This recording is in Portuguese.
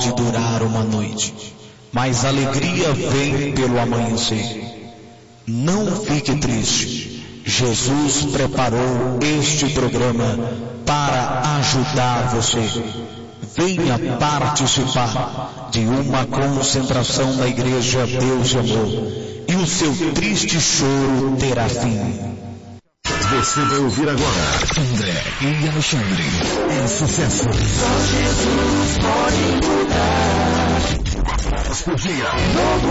pode durar uma noite, mas a alegria vem pelo amanhecer. Não fique triste. Jesus preparou este programa para ajudar você. Venha participar de uma concentração na Igreja Deus e Amor, e o seu triste choro terá fim. Você vai ouvir agora André e Alexandre. É sucesso. Só Jesus pode mudar. Por dia. Novo